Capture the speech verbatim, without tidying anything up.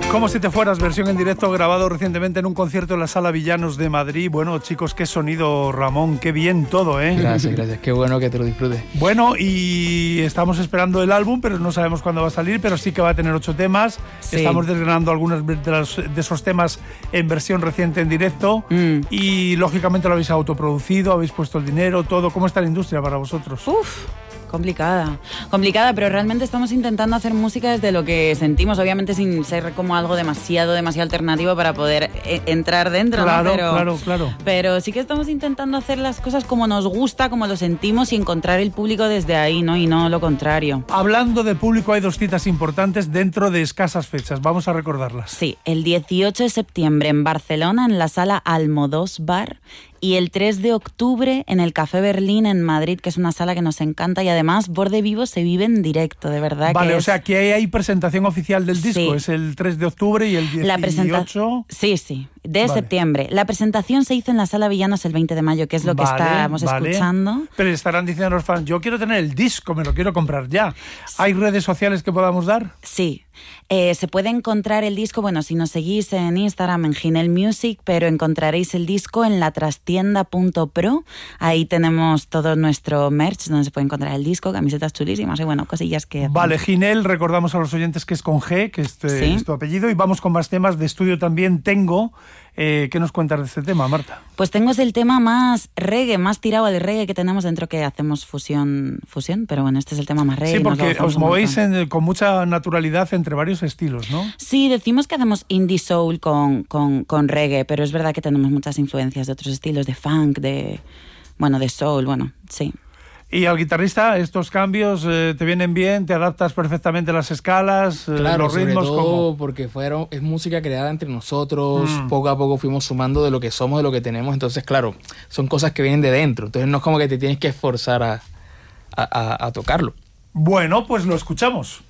Como si te fueras, versión en directo grabado recientemente en un concierto en la Sala Villanos de Madrid. Bueno, chicos, qué sonido, Ramón, qué bien todo, ¿eh? Gracias, gracias, qué bueno que te lo disfrutes. Bueno, y estamos esperando el álbum, pero no sabemos cuándo va a salir, pero sí que va a tener ocho temas. Sí. Estamos desgranando algunos de, los, de esos temas en versión reciente en directo mm. y, lógicamente, lo habéis autoproducido, habéis puesto el dinero, todo. ¿Cómo está la industria para vosotros? Uf. Complicada, complicada, pero realmente estamos intentando hacer música desde lo que sentimos, obviamente sin ser como algo demasiado, demasiado alternativo para poder e- entrar dentro, claro, ¿no? Pero, claro, claro. Pero sí que estamos intentando hacer las cosas como nos gusta, como lo sentimos y encontrar el público desde ahí, ¿no? Y no lo contrario. Hablando de público, hay dos citas importantes dentro de escasas fechas, vamos a recordarlas. Sí, el dieciocho de septiembre en Barcelona, en la sala Almodós-Bar, y el tres de octubre en el Café Berlín en Madrid, que es una sala que nos encanta y además Borde Vivo se vive en directo, de verdad. Vale, que o es... sea, que hay presentación oficial del disco, sí. Es el tres de octubre y el dieciocho... La presenta... Sí, sí, de vale. septiembre. La presentación se hizo en la Sala Villanos el veinte de mayo, que es lo vale, que estamos vale. escuchando. Pero estarán diciendo los fans, yo quiero tener el disco, me lo quiero comprar ya. Sí. ¿Hay redes sociales que podamos dar? Sí. Eh, se puede encontrar el disco, bueno, si nos seguís en Instagram, en Ginel Music, pero encontraréis el disco en la trastienda punto pro. Ahí tenemos todo nuestro merch, donde se puede encontrar el disco, camisetas chulísimas y bueno, cosillas que... Vale, Ginel, recordamos a los oyentes que es con G, que es, ¿sí? es tu apellido, y vamos con más temas de estudio también. Tengo... Eh, ¿Qué nos cuentas de este tema, Marta? Pues tengo es el tema más reggae, más tirado al reggae que tenemos dentro, que hacemos fusión, fusión, pero bueno, este es el tema más reggae. Sí, porque os movéis en, con mucha naturalidad entre varios estilos, ¿no? Sí, decimos que hacemos indie soul con, con, con reggae, pero es verdad que tenemos muchas influencias de otros estilos, de funk, de, bueno, de soul, bueno, sí. Y al guitarrista, estos cambios eh, te vienen bien, te adaptas perfectamente a las escalas, eh, claro, los ritmos. Sobre todo ¿cómo? Porque fueron, es música creada entre nosotros, mm. poco a poco fuimos sumando de lo que somos, de lo que tenemos, entonces claro, son cosas que vienen de dentro, entonces no es como que te tienes que esforzar a, a, a, a tocarlo. Bueno, pues lo escuchamos.